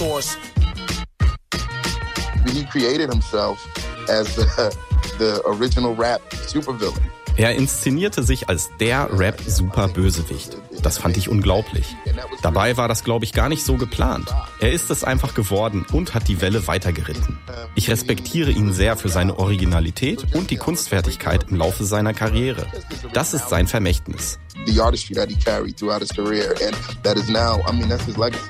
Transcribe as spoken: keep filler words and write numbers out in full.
He created himself as the, the original rap supervillain. Er inszenierte sich als der Rap-Super-Bösewicht. Das fand ich unglaublich. Dabei war das, glaube ich, gar nicht so geplant. Er ist es einfach geworden und hat die Welle weitergeritten. Ich respektiere ihn sehr für seine Originalität und die Kunstfertigkeit im Laufe seiner Karriere. Das ist sein Vermächtnis. The artistry that he carried throughout his career, and that is now, I mean, that's his legacy.